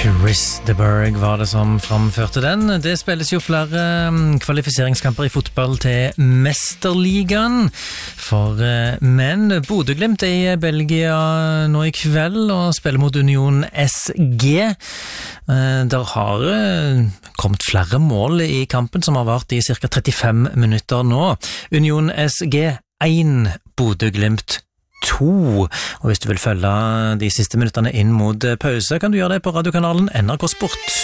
Chris de Burgh var det som framførte den. Det spilles jo flere kvalifiseringskamper i fotball til Mesterligaen for menn. Bodø/Glimt i Belgia nå i kveld og spiller mot Union SG. Der har kommet flere mål i kampen som har vært i cirka 35 minutter nå. Union SG 1, Bodø/Glimt 2. Og hvis du vil følge de siste minutterne inn mot pause, kan du gjøre det på radiokanalen NRK Sport.